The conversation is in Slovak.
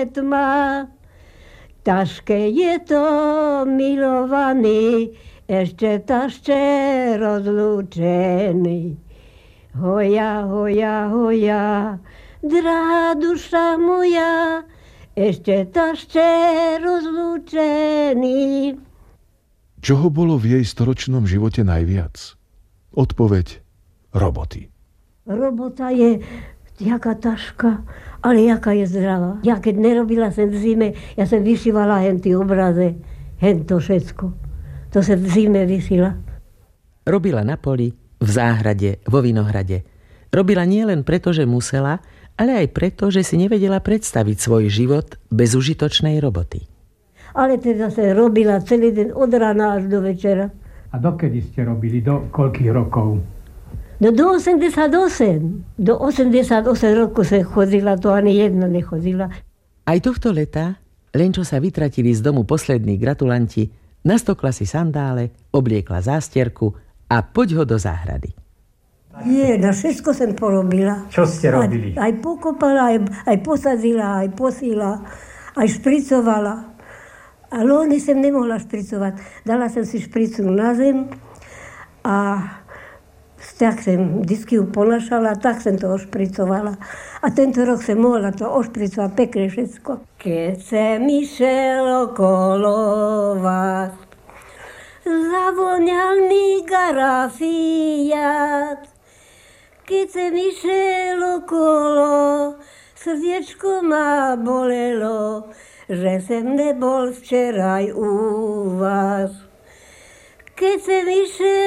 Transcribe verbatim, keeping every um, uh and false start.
tma. Ťažké je to, milovaný, ešte ťažšie rozlúčený. Hoja, hoja, hoja, drahá duša moja, ešte ťažšie rozlúčený. Čoho bolo v jej storočnom živote najviac? Odpoveď: roboty. Robota je jaká taška, ale jaká je zdravá. Ja keď nerobila sem v zime, ja som vyšívala hen tie obraze, hen to všetko. To sa v zime vysila. Robila na poli, v záhrade, vo vinohrade. Robila nie len preto, že musela, ale aj preto, že si nevedela predstaviť svoj život bez užitočnej roboty. Ale teda sa robila celý deň od rána až do večera. A dokedy ste robili? Do koľkých rokov? No do osemdesiatosem. Do osemdesiatosem rokov sa chodila, to ani jedna nechodila. Aj tohto leta, len čo sa vytratili z domu poslední gratulanti, nastokla si sandále, obliekla zástierku a poď ho do záhrady. Je, na všetko som porobila. Čo ste robili? Aj, aj pokopala, aj, aj posadila, aj posila, aj špricovala. Ale oni som nemohla špricovať. Dala som si špricu na zem a tak som disky ponašala, tak som to ošpricovala. A tento rok som mohla to ošpricovať pekne všetko. Keď som išiel okolo vás, zavoňal mi garafiat. Keď som išiel okolo, srdiečko ma bolelo, že som nebol včeraj u vás. Keď som išiel